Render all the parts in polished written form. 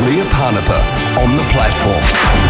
Leah Parnapa on the platform.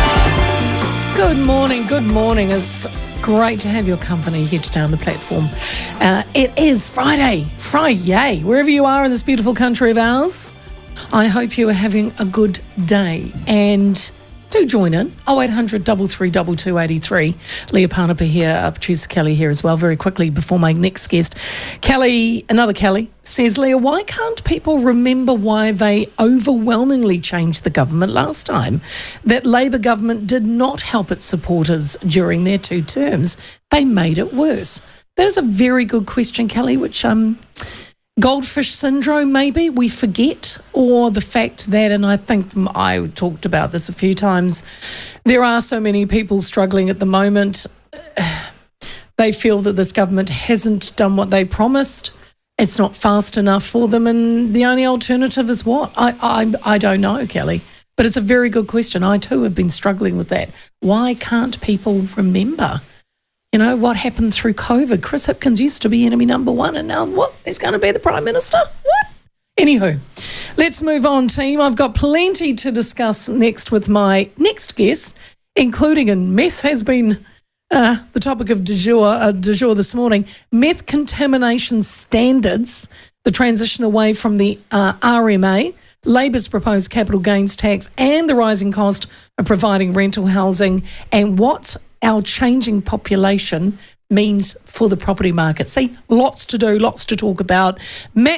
Good morning. It's great to have your company here today on the platform. It is Friday, wherever you are in this beautiful country of ours. I hope you are having a good day, and do join in. 0800 332 283. Leah Parnapa here, producer Kelly here as well. Very quickly before my next guest, another Kelly, says, Leah, why can't people remember why they overwhelmingly changed the government last time? That Labour government did not help its supporters during their 2 terms. They made it worse. That is a very good question, Kelly, which goldfish syndrome, maybe we forget, or the fact that, and I think I talked about this a few times, there are so many people struggling at the moment. They feel that this government hasn't done what they promised. It's not fast enough for them, and the only alternative is what? I don't know, Kelly, but it's a very good question. I too have been struggling with that. Why can't people remember? You know, what happened through COVID? Chris Hipkins used to be enemy number one, and now what? He's going to be the Prime Minister? What? Anywho, let's move on, team. I've got plenty to discuss next with my next guest, including, and meth has been the topic of du jour this morning, meth contamination standards, the transition away from the RMA, Labour's proposed capital gains tax, and the rising cost of providing rental housing, and what our changing population means for the property market. See, lots to do, lots to talk about. Matt